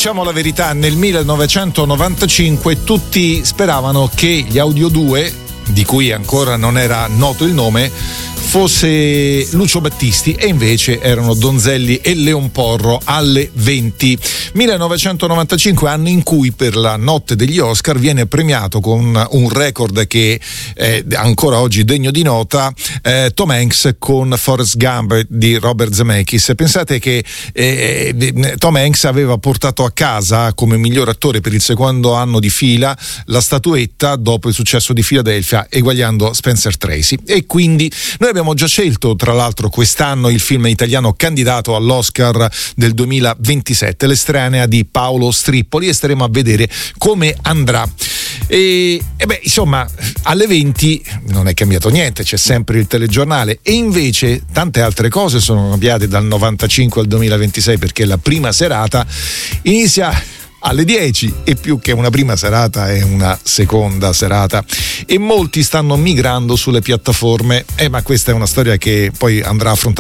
diciamo la verità, nel 1995 tutti speravano che gli Audio 2, di cui ancora non era noto il nome, fosse Lucio Battisti, e invece erano Donzelli e Leon Porro alle 20. 1995, anno in cui per la notte degli Oscar viene premiato con un record che è ancora oggi degno di nota, Tom Hanks con Forrest Gump di Robert Zemeckis. Pensate che Tom Hanks aveva portato a casa come miglior attore per il secondo anno di fila la statuetta dopo il successo di Philadelphia, eguagliando Spencer Tracy. E quindi noi abbiamo già scelto tra l'altro quest'anno il film italiano candidato all'Oscar del 2027, L'estranea di Paolo Strippoli, e staremo a vedere come andrà. Insomma, alle 20 non è cambiato niente, c'è sempre il telegiornale, e invece tante altre cose sono cambiate dal 95 al 2026, perché la prima serata inizia alle 10, e più che una prima serata è una seconda serata, e molti stanno migrando sulle piattaforme, ma questa è una storia che poi andrà affrontata